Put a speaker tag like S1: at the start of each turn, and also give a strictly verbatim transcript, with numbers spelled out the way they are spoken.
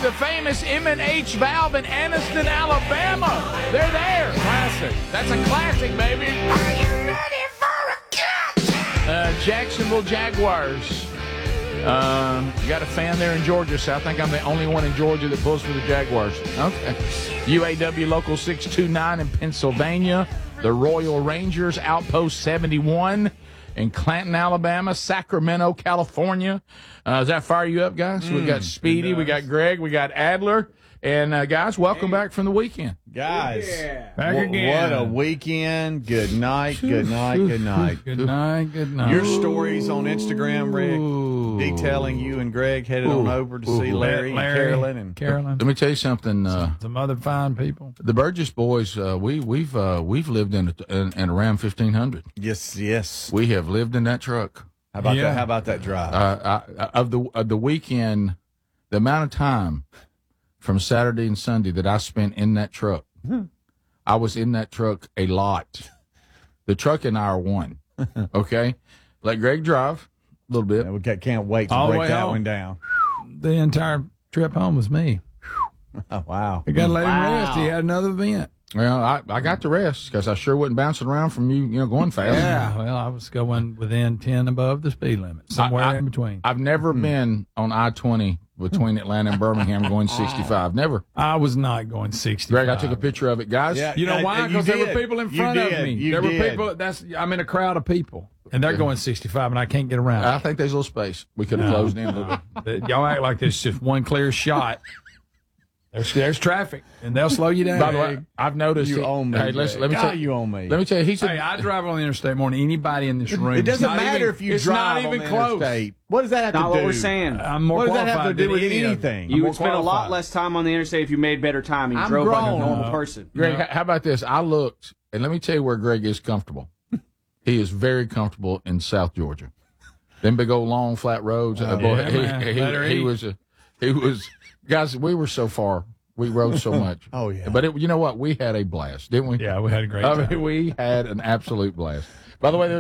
S1: the famous M and H Valve in Anniston, Alabama. They're there. Classic. That's a classic, baby. Are you ready for a cut? Uh, Jacksonville Jaguars. Uh, you got a fan there in Georgia, so I think I'm the only one in Georgia that pulls for the Jaguars. Okay. U A W Local six two nine in Pennsylvania. The Royal Rangers, Outpost seventy-one in Clanton, Alabama. Sacramento, California. Uh, does that fire you up, guys? Mm, we got Speedy, we got Greg, we got Adler. And, uh, guys, welcome hey. back from the weekend.
S2: Guys,
S3: yeah.
S2: back w- again. What a weekend. Good night, good night, good night.
S1: Good night, good night.
S2: Your stories on Instagram, Rick, detailing you and Greg headed Ooh. on over to Ooh. see Larry, Larry and Carolyn. And
S1: Carolyn. Let me tell you something. Uh,
S3: Some other fine people.
S1: The Burgess boys, uh, we, we've uh, we've lived in, a, in, in a Ram fifteen hundred.
S2: Yes, yes.
S1: We have lived in that truck.
S2: How about yeah. that? How about that drive?
S1: Uh, I, of the of the weekend, the amount of time from Saturday and Sunday that I spent in that truck, mm-hmm. I was in that truck a lot. The truck and I are one. Okay, let Greg drive a little bit.
S2: Yeah, we can't wait to
S3: All
S2: break that
S3: home.
S2: one down.
S3: The entire trip home was me.
S2: Oh, wow!
S3: You got to let
S2: wow.
S3: him rest. He had another event.
S1: Well, I, I got to rest because I sure wasn't bouncing around from you, you know, going fast.
S3: Yeah, well, I was going within ten above the speed limit, somewhere
S1: I, I,
S3: in between.
S1: I've never hmm. been on I twenty between Atlanta and Birmingham going sixty-five. Never.
S3: I was not going sixty-five.
S1: Greg, I took a picture of it, guys.
S3: Yeah, you know
S2: I,
S3: why? Because there were people in front
S2: you
S3: of
S2: did.
S3: me.
S2: You
S3: there
S2: did.
S3: were people. That's I'm in a crowd of people, and they're going sixty-five, and I can't get around.
S1: I think there's a little space. We could have
S3: no.
S1: closed in a little bit.
S3: Y'all act like there's just one clear shot. There's there's traffic, and they'll slow you down.
S1: By the way, I've noticed
S2: you
S1: he,
S2: own me.
S1: Hey, listen, let me
S2: God,
S1: tell
S2: you own me.
S1: Let me tell you, he's.
S3: Hey, I drive on the interstate more than anybody in this room.
S2: It doesn't
S3: It's not
S2: matter
S3: even,
S2: if you
S3: it's
S2: drive
S3: not
S2: on
S3: even
S2: the
S3: close.
S2: interstate. What does that have
S4: Not
S2: to do?
S4: what we're saying.
S3: I'm more
S2: what does that
S3: qualified
S2: have to do
S3: than
S2: with
S3: any of
S2: anything?
S3: them.
S4: You
S3: I'm
S4: would spend a
S3: qualified.
S4: lot less time on the interstate if you made better time and you
S2: I'm
S4: drove like
S2: grown.
S4: a normal
S3: No.
S4: person.
S1: Greg,
S3: No.
S1: how about this? I looked, and let me tell you where Greg is comfortable. He is very comfortable in South Georgia. Them big old long flat roads.
S3: Oh,
S1: uh, boy,
S3: yeah,
S1: he,
S3: man.
S1: he,
S3: Let her
S1: he
S3: eat.
S1: was a, he was. Guys, we were so far. We rode so much.
S2: Oh, yeah.
S1: But it, you know what? We had a blast, didn't we?
S3: Yeah, we had a great
S1: I
S3: time.
S1: mean, we had an absolute blast. By the way,